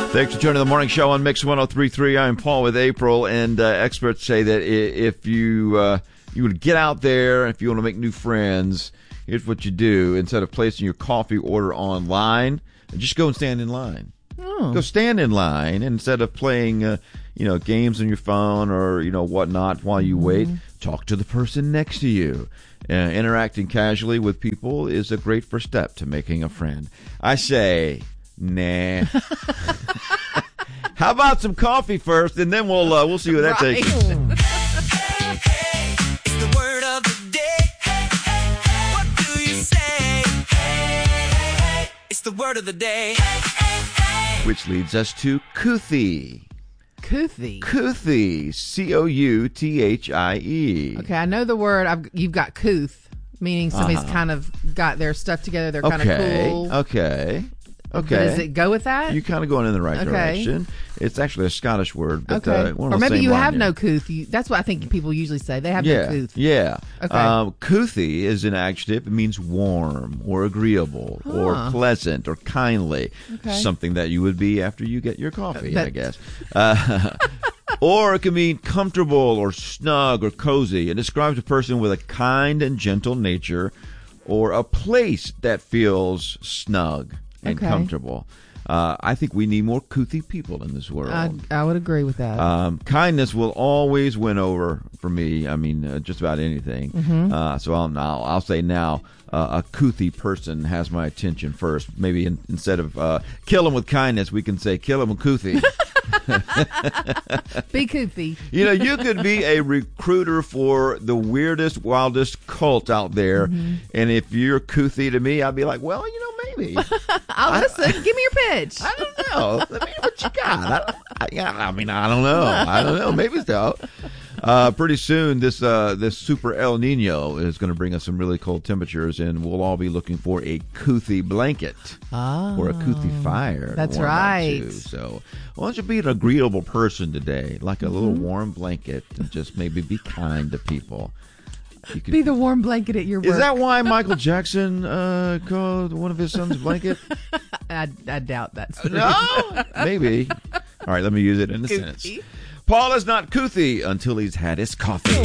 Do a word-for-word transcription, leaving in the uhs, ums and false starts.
Thanks for joining the morning show on Mix one oh three point three. I'm Paul with April, and uh, experts say that if you uh, you would get out there, if you want to make new friends, here's what you do. Instead of placing your coffee order online, just go and stand in line. Oh. Go stand in line, and instead of playing uh, you know, games on your phone or you know whatnot while you mm-hmm. wait, talk to the person next to you. Uh, interacting casually with people is a great first step to making a friend. I say, nah. How about some coffee first, and then we'll uh, we'll see where that right. takes us. It's the word of the day. What do you say? It's the word of the day. Which leads us to Couthie. Couthie. Couthie. C O U T H I E. Okay, I know the word. I've, you've got couth, meaning somebody's uh-huh. kind of got their stuff together. They're kind okay. of cool. Okay. Okay. But does it go with that? You're kind of going in the right okay. direction. It's actually a Scottish word. But, okay. Uh, one or of maybe you have line, no yeah. couth. You, that's what I think people usually say. They have yeah, no couth. Yeah. Okay. Um, Couthie is an adjective. It means warm or agreeable huh. or pleasant or kindly. Okay. Something that you would be after you get your coffee, that, I guess. Uh, or it can mean comfortable or snug or cozy. It describes a person with a kind and gentle nature or a place that feels snug and okay. comfortable. Uh, I think we need more Couthie people in this world. I, I would agree with that. Um, kindness will always win over for me. I mean, uh, just about anything. Mm-hmm. Uh, so I'll now I'll say now uh, a Couthie person has my attention first. Maybe in, instead of uh, kill him with kindness, we can say kill him with Couthie. Be Couthie. You know, you could be a recruiter for the weirdest, wildest cult out there, mm-hmm. and if you're Couthie to me, I'd be like, well, you know, maybe. I'll I, listen. Give me your pitch. I don't know. I mean, what you got? I, I, I mean, I don't know. I don't know. Maybe so. Uh, pretty soon, this uh, this super El Nino is going to bring us some really cold temperatures, and we'll all be looking for a Couthie blanket oh, or a Couthie fire. That's right. So why don't you be an agreeable person today, like a mm-hmm. little warm blanket, and just maybe be kind to people. You could, be the warm blanket at your work. Is that why Michael Jackson uh, called one of his sons blanket? I, I doubt that's true. No, maybe. All right, let me use it in a Couthie. sentence. Paul is not Couthie until he's had his coffee.